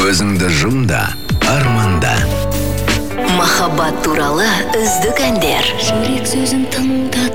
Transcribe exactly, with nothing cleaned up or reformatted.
Көзіңді жұм да, арманда. Махаббат туралы үздік әндер. Жүрек сөзін тыңда.